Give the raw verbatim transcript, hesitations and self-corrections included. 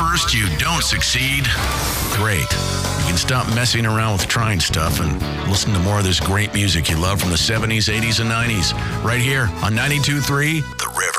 first you don't succeed, great. You can stop messing around with trying stuff and listen to more of this great music you love from the seventies, eighties, and nineties right here on ninety-two point three The River.